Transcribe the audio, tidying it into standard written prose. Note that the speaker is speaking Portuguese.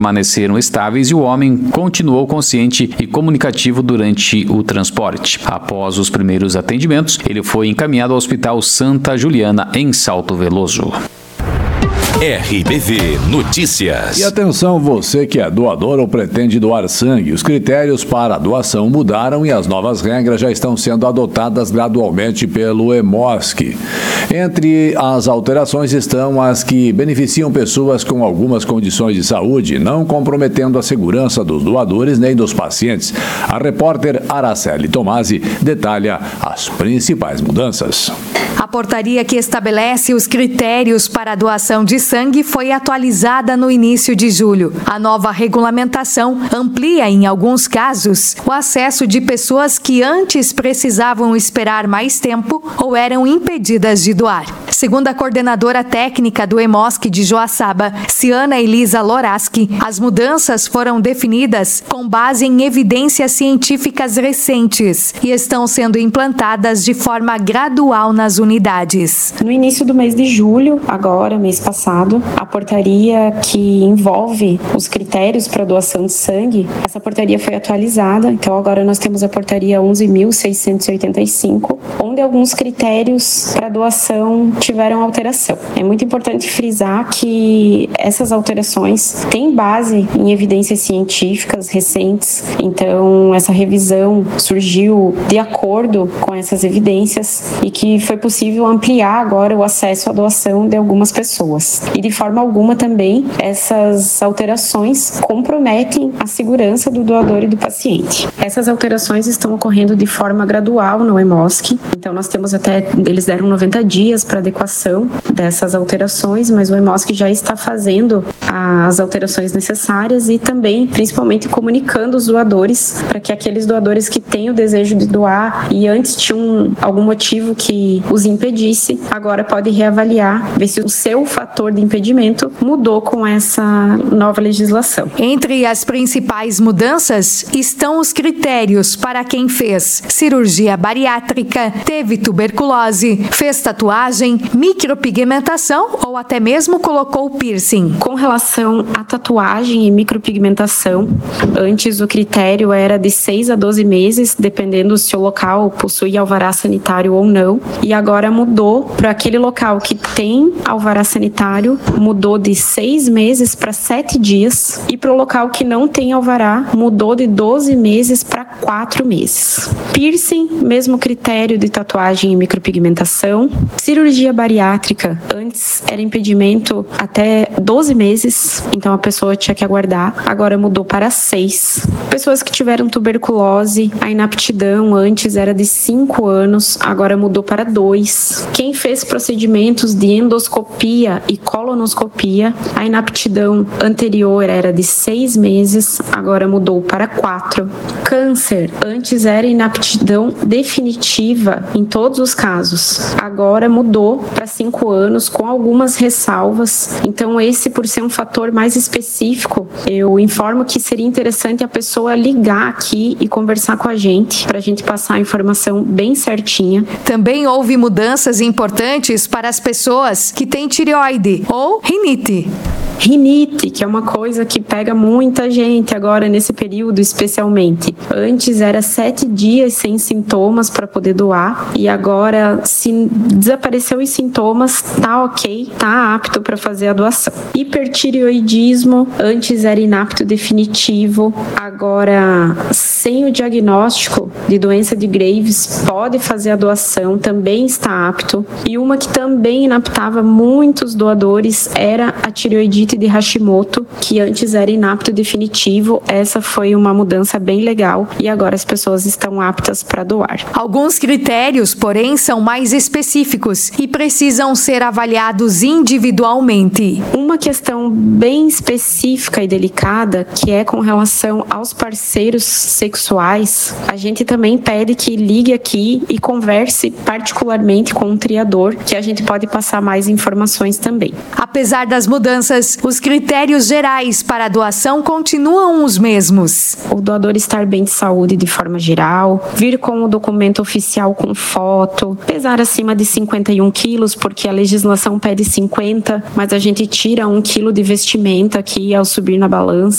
permaneceram estáveis e o homem continuou consciente e comunicativo durante o transporte. Após os primeiros atendimentos, ele foi encaminhado ao Hospital Santa Juliana, em Salto Veloso. RBV Notícias. E atenção, você que é doador ou pretende doar sangue, os critérios para a doação mudaram e as novas regras já estão sendo adotadas gradualmente pelo Hemosc. Entre as alterações estão as que beneficiam pessoas com algumas condições de saúde, não comprometendo a segurança dos doadores nem dos pacientes. A repórter Araceli Tomasi detalha as principais mudanças. A portaria que estabelece os critérios para a doação de sangue foi atualizada no início de julho. A nova regulamentação amplia, em alguns casos, o acesso de pessoas que antes precisavam esperar mais tempo ou eram impedidas de doar. Segundo a coordenadora técnica do Hemosc de Joaçaba, Ciana Elisa Loraski, as mudanças foram definidas com base em evidências científicas recentes e estão sendo implantadas de forma gradual nas unidades. No início do mês de julho, agora, mês passado, a portaria que envolve os critérios para doação de sangue, essa portaria foi atualizada, então agora nós temos a portaria 11.685, onde alguns critérios para doação tiveram alteração. É muito importante frisar que essas alterações têm base em evidências científicas recentes, então essa revisão surgiu de acordo com essas evidências e que foi possível ampliar agora o acesso à doação de algumas pessoas. E de forma alguma também essas alterações comprometem a segurança do doador e do paciente. Essas alterações estão ocorrendo de forma gradual no Hemosc, então nós temos eles deram 90 dias para adequação dessas alterações, mas o Hemosc já está fazendo as alterações necessárias e também, principalmente, comunicando os doadores para que aqueles doadores que têm o desejo de doar e antes tinham algum motivo que os impedisse, agora pode reavaliar, ver se o seu fator de impedimento mudou com essa nova legislação. Entre as principais mudanças estão os critérios para quem fez cirurgia bariátrica, teve tuberculose, fez tatuagem, micropigmentação ou até mesmo colocou piercing. Com relação à tatuagem e micropigmentação, antes o critério era de 6 a 12 meses, dependendo se o local possui alvará sanitário ou não, e agora mudou para aquele local que tem alvará sanitário, mudou de 6 meses para 7 dias, e para o local que não tem alvará, mudou de 12 meses para 4 meses. Piercing, mesmo critério de tatuagem e micropigmentação. Cirurgia bariátrica, antes era impedimento até 12 meses, então a pessoa tinha que aguardar, agora mudou para 6. Pessoas que tiveram tuberculose, a inaptidão antes era de 5 anos, agora mudou para 2. Quem fez procedimentos de endoscopia e colonoscopia, a inaptidão anterior era de 6 meses, agora mudou para 4. Câncer, antes era inaptidão definitiva em todos os casos, agora mudou para 5 anos com algumas ressalvas, então esse, por ser um fator mais específico, eu informo que seria interessante a pessoa ligar aqui e conversar com a gente, para a gente passar a informação bem certinha. Também houve mudanças importantes para as pessoas que têm tireoide ou rinite. Rinite, que é uma coisa que pega muita gente agora nesse período especialmente. Antes era 7 dias sem sintomas para poder doar e agora, se desapareceu os sintomas, tá ok, tá apto para fazer a doação. Hipertireoidismo, antes era inapto definitivo, agora sem o diagnóstico de doença de Graves pode fazer a doação, também está apto. E uma que também inaptava muitos doadores era a tireoidite de Hashimoto, que antes era inapto definitivo. Essa foi uma mudança bem legal e agora as pessoas estão aptas para doar. Alguns critérios, porém, são mais específicos e precisam ser avaliados individualmente. Uma questão bem específica e delicada, que é com relação aos parceiros sexuais, a gente também pede que ligue aqui e converse particularmente com um triador, que a gente pode passar mais informações também. Apesar das mudanças, os critérios gerais para a doação continuam os mesmos. O doador estar bem de saúde de forma geral, vir com o documento oficial com foto, pesar acima de 51 quilos, porque a legislação pede 50, mas a gente tira 1 quilo de vestimenta aqui ao subir na balança.